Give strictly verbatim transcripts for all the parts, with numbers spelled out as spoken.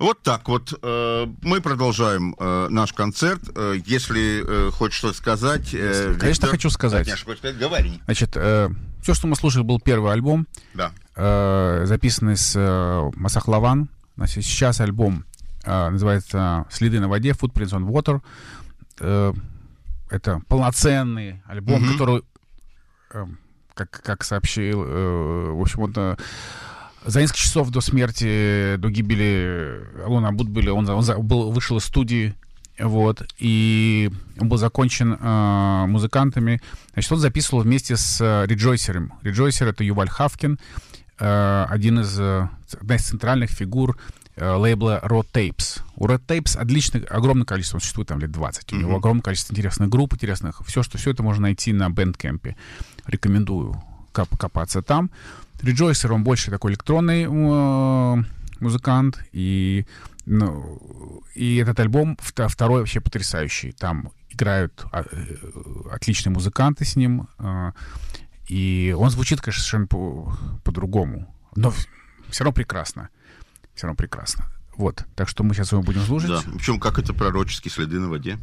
Вот так вот. Мы продолжаем наш концерт. Если хочешь что-то сказать... Конечно, Виктор... хочу сказать. Конечно, хочешь сказать, говори. Значит, все, что мы слушали, был первый альбом, да. записанный с Масахлаван. Значит, сейчас альбом называется «Следы на воде», «Footprints on Water». Это полноценный альбом, mm-hmm. который, как, как сообщил, в общем, он... За несколько часов до смерти, до гибели Алона Абудбуля, он, он был, вышел из студии, вот, и он был закончен э, музыкантами. Значит, он записывал вместе с Реджойсером. Реджойсер — это Юваль Хавкин, э, один из, одна из центральных фигур э, лейбла Raw Tapes. У Raw Tapes отличное, огромное количество, он существует там лет двадцать. Mm-hmm. У него огромное количество интересных групп, интересных, все, что все это можно найти на Bandcamp'е. Рекомендую коп- копаться там. Реджойсер, он больше такой электронный э, музыкант, и, ну, и этот альбом второй вообще потрясающий. Там играют э, отличные музыканты с ним, э, и он звучит, конечно, совершенно по- по-другому, но все равно прекрасно. Все равно прекрасно. Вот, так что мы сейчас его будем слушать. Да, причем как это пророческие следы на воде.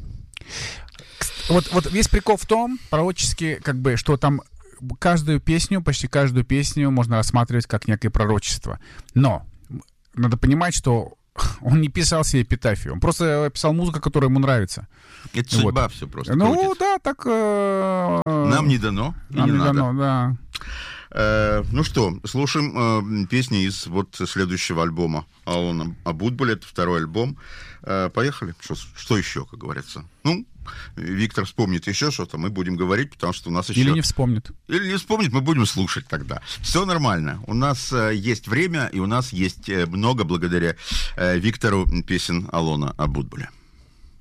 Вот, вот весь прикол в том, пророчески, как бы, что там каждую песню, почти каждую песню можно рассматривать как некое пророчество. Но надо понимать, что он не писал себе эпитафию. Он просто писал музыку, которая ему нравится. Это вот. Судьба все просто Ну, крутится. да, так... Э, Нам не дано. Нам не, не дано, да. Э, ну что, слушаем э, песни из вот следующего альбома Алона Абудбуля. Это второй альбом. Э, поехали. Что, что еще, как говорится? Ну, Виктор вспомнит еще что-то, мы будем говорить, потому что у нас еще... Или не вспомнит. Или не вспомнит, мы будем слушать тогда. Все нормально. У нас э, есть время, и у нас есть э, много, благодаря э, Виктору, песен Алона Абудбуля.